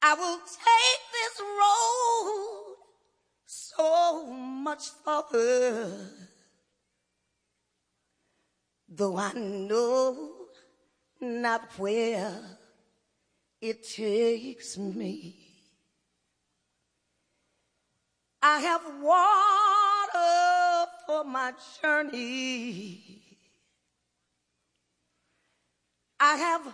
I will take this road so much farther, though I know not where it takes me. I have water for my journey. I have